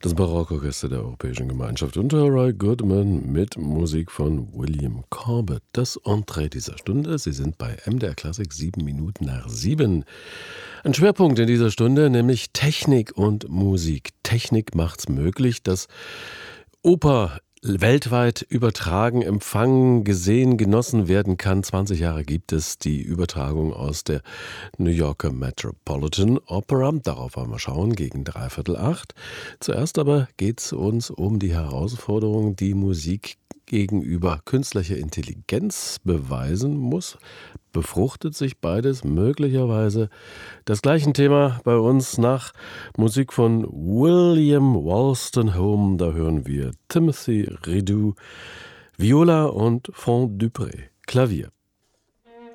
Das Barockorchester der Europäischen Gemeinschaft unter Roy Goodman mit Musik von William Corbett. Das Entree dieser Stunde. Sie sind bei MDR Klassik 7:07. Ein Schwerpunkt in dieser Stunde, nämlich Technik und Musik. Technik macht's möglich, dass Oper weltweit übertragen, empfangen, gesehen, genossen werden kann. 20 Jahre gibt es die Übertragung aus der New Yorker Metropolitan Opera. Darauf wollen wir schauen, gegen 7:45. Zuerst aber geht es uns um die Herausforderung, die Musik gegenüber künstlicher Intelligenz beweisen muss. Befruchtet sich beides möglicherweise? Das gleiche Thema bei uns nach Musik von William Wolstenholme. Da hören wir Timothy Rideau, Viola und Fond Dupré, Klavier.